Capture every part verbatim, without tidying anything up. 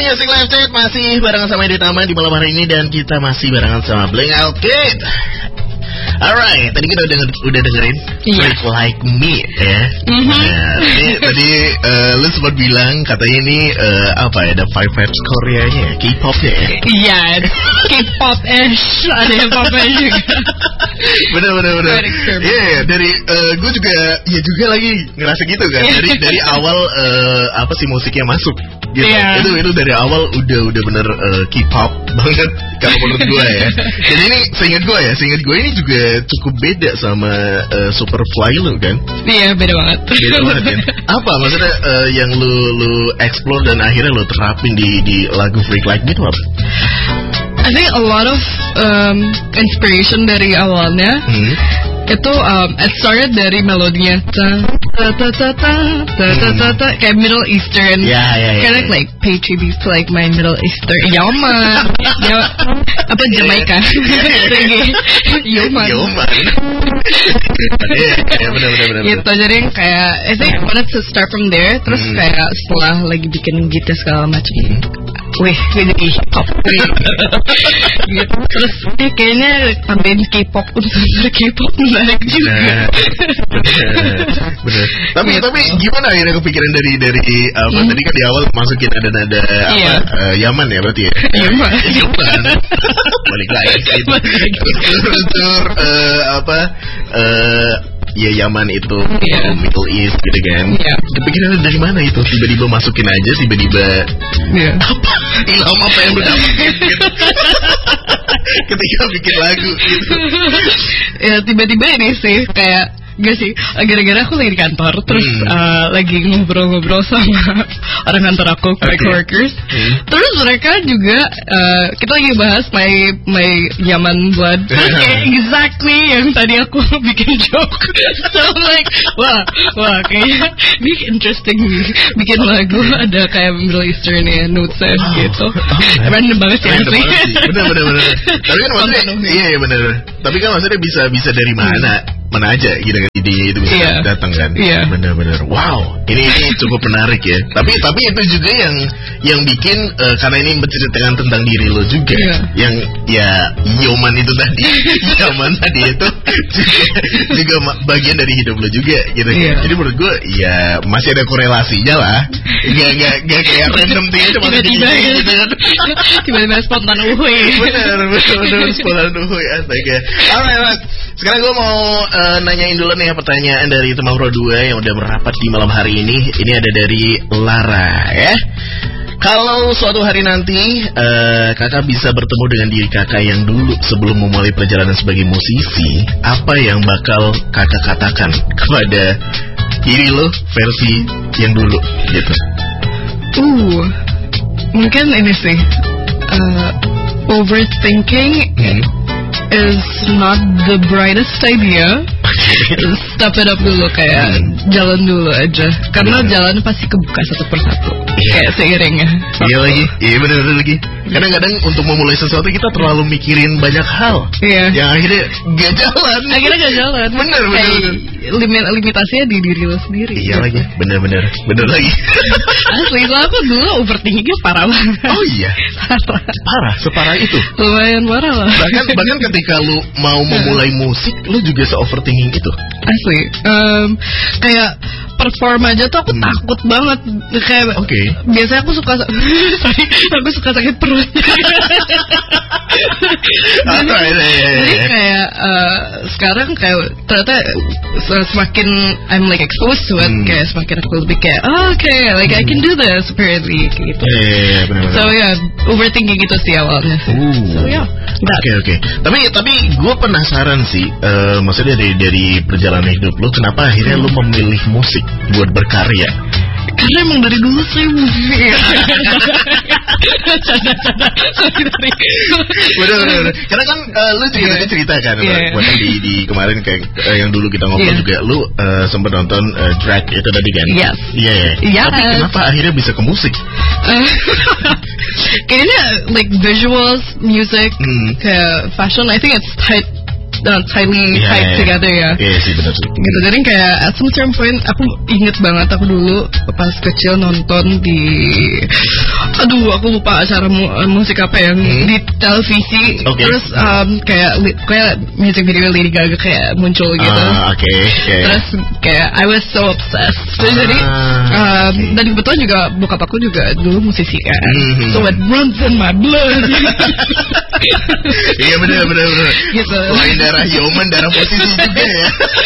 Music Live Chat masih barengan sama Edi Tama di malam hari ini, dan kita masih barengan sama Blank Out Kid. Alright, tadi kita udah udah dengerin yeah. Freak Like Me ya. Mm-hmm. Nah, tadi tadi uh, lu sempat bilang katanya ini uh, apa ya, ada five vibes Koreanya, K-popnya ya. Iya, K-pop-ish, ada yang pop-nya juga. Bener bener bener. Iya yeah, dari uh, gue juga ya juga lagi ngerasa gitu kan. Dari dari awal uh, apa sih musiknya masuk gitu. Yeah. Itu itu dari awal udah udah bener uh, K-pop banget kalau menurut gue ya. Jadi ini seingat gue ya, seingat gue ini juga cukup beda sama uh, Superfly lu kan? Iya, beda banget. Beda banget kan? Apa maksudnya uh, yang lu lu explore dan akhirnya lu terapin di di lagu Freak Like Me itu apa? I think a lot of um, inspiration dari awalnya hmm. itu um, it started dari melodinya ta ta ta ta ta ta ta ta ta kayak Middle Eastern, yeah, yeah, yeah, kind of yeah. like pay tribute to like my Middle Eastern Yaman, ya, apa Jamaica, Yaman, Yaman, ya benar benar benar. Gitu, jadi kayak I think I wanted to start from there, terus hmm. kayak setelah lagi bikin gitu segala macam. Wih, jadi hip-hop gitu. Terus ya kayaknya tambahin K-pop unsur K-pop menarik juga. Bener, bener. Tapi gitu. Tapi gimana akhirnya kepikiran dari dari apa hmm. tadi kan di awal masukin ada nada apa iya. uh, Yaman ya berarti ya. Yaman. Yaman. Balik lagi. Unsur uh, apa uh, ya Yaman itu yeah. Middle East gitu kan. Yeah. Kepikiran dari mana itu? Tiba-tiba masukin aja, tiba-tiba yeah. apa? Ilham apa yang lu dapetin gitu. Ketika bikin lagu gitu. Ya tiba-tiba ini sih kayak gak sih, gara-gara aku lagi di kantor, terus hmm. uh, lagi ngobrol-ngobrol sama orang kantor aku, my okay. coworkers. Hmm. Terus mereka juga, uh, kita lagi bahas my my Yaman blood. Terus kayak exactly yang tadi aku bikin joke. So I'm like, wah, wah kayaknya ini interesting nih. Bikin lagu ada kayak Middle Eastern ya, notes-nya oh. gitu. Oh, random banget sih. Random banget sih, bener-bener. Tapi kan maksudnya, iya iya bener. Tapi kan maksudnya bisa bisa dari mana? Hmm. Mana aja gitu kan ide itu bisa yeah. datang kan. Yeah. Benar-benar wow, ini ini cukup menarik ya. Tapi tapi itu juga yang yang bikin uh, karena ini menceritakan tentang diri lo juga. Yeah. Yang ya Yaman itu tadi, Yaman tadi itu juga, juga bagian dari hidup lo juga gitu. Yeah. Jadi menurut gue ya masih ada korelasinya lah. Gak gak gak kayak random thing aja tiba-tiba gitu kan. Tiba-tiba spontan uhuy. Benar benar benar spontan uhuy astaga. Alright, alright. Sekarang gue mau uh, nanyain dulu nih pertanyaan dari teman Pro dua yang udah merapat di malam hari ini. Ini ada dari Lara ya. Kalau suatu hari nanti uh, kakak bisa bertemu dengan diri kakak yang dulu sebelum memulai perjalanan sebagai musisi, apa yang bakal kakak katakan kepada diri lo versi yang dulu gitu? Uh, mungkin ini sih uh, overthinking hmm. is not the brightest idea. Step it up dulu, kayak hmm. jalan dulu aja. Karena hmm. jalan pasti kebuka satu persatu. Yeah. Kayak seiringnya. Iya lagi, iya benar-benar lagi. Kadang-kadang untuk memulai sesuatu kita terlalu mikirin banyak hal. Iya. Yang akhirnya gak jalan. Akhirnya gak jalan. Bener, bener, bener. Limit limitasinya di diri lo sendiri. Iya gitu. Lagi, bener-bener, bener lagi. Asli, lo aku dulu overthinkingnya parah banget. Oh iya. Parah. Parah, separah itu. Lumayan parah lah. Bahkan bahkan ketika lu mau memulai musik, lu juga se-overthinking itu. Asli, um, kayak perform aja tuh aku hmm. takut banget. Kayak okay. biasanya aku suka sorry, aku suka sakit perut. Jadi kayak uh, sekarang kayak ternyata semakin I'm like exposed to it, hmm. kayak semakin aku lebih kayak oh, oke, okay, like hmm. I can do this apparently gitu. Yeah, yeah, yeah, bener-bener. So yeah, overthinking gitu sih awalnya. Uh. So yeah. Oke oke. Tapi tapi gue penasaran sih, uh, maksudnya dari dari perjalanan hidup lo, kenapa akhirnya lo memilih musik buat berkarya? Karena emang dari dulu sih Bener-bener. Karena kan uh, lu juga yeah. cerita kan yeah. buat di, di kemarin kayak uh, yang dulu kita ngobrol yeah. juga lu uh, sempat nonton uh, drag itu tadi kan? Yes. Iya yeah, yeah. yeah. Tapi kenapa akhirnya bisa ke musik? Uh, kayaknya like visuals, music, hmm. kayak fashion, I think it's tight. Uh, tightly yeah, tied yeah, together ya. Iya yeah, sih benar sih. Gitu, jadi kayak at some certain point aku inget banget aku dulu pas kecil nonton di Aduh, aku lupa acara mu- musik apa yang hmm? di televisi. Okay. Terus um, kayak li- kayak music video Lady Gaga kayak muncul gitu. Ah, oke. Okay, okay. Terus kayak I was so obsessed. Ah, Jadi um, okay. dan kebetulan juga bokap aku juga dulu musisi kan. Mm-hmm. So it runs in my blood. Iya benar benar benar. Gitu. Selain darah Yeoman, darah posisi juga ya.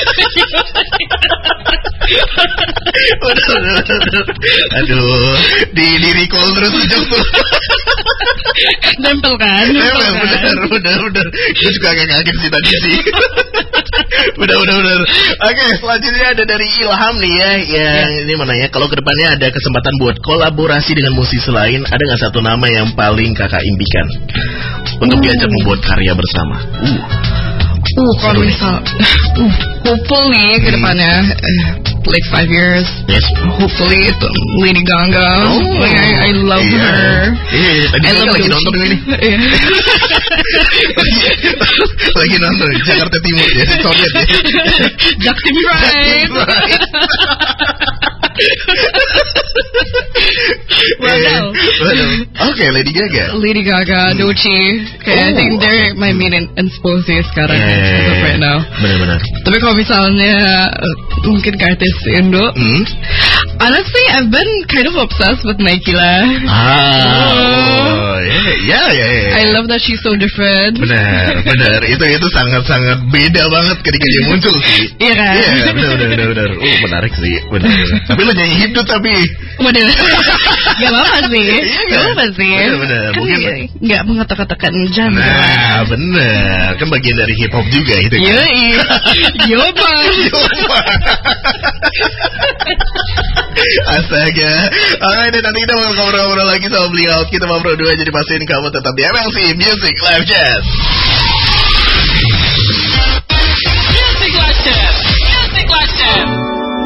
Benar benar benar. Aduh, di di recall terus sejak tuh. Nempel kan? Nempel kan? Benar benar benar. Gue juga agak kaget sih tadi sih. Benar benar benar. Oke, selanjutnya ada dari Ilham nih ya, yang ya. Ini mana ya? Kalau kedepannya ada kesempatan buat kolaborasi dengan musisi lain, ada nggak satu nama yang paling kakak impikan untuk uh. diajak membuat karya bersama? Uh, uh kalau misal, uh, hopefully hmm. kedepannya. Uh, like five years, yes. Hopefully itu Lady Gaga. Oh, like I, I love yeah. her. Iya, yeah, tadi saya lagi nonton ini. Lagi nonton di Jakarta Timur ya, Soviet ya. Jaktim Pride. Waduh. Oke, Lady Gaga. Lady Gaga, hmm. Doechii. Okay, oh. I think they're my main inspirasi sekarang yeah. as of right now. Benar-benar. Tapi kalau misalnya uh, mungkin ke artis Indo, hmm? honestly I've been kind of obsessed with Naikila. Ah, oh, ya ya ya. I love that she's so different. Benar, benar. Itu itu sangat-sangat beda banget ketika dia muncul sih. Iya kan? Iya, yeah, benar benar benar benar. Oh, menarik sih, benar. Tapi lo nyanyi hipnot tapi. Waduh. Gak apa-apa sih. Iya, gak apa-apa sih. Benar-benar. Kan mungkin nggak mengetok-ketokkan jam. Nah, benar. Kan bagian dari hip hop juga itu. Kan? Yoi. Yoba. Yoba. Astaga. Oke, dan nanti kita bakal ngobrol-ngobrol lagi sama beliau. Kita mau berdua, jadi pastiin kamu tetap di M L C Music Live Jazz.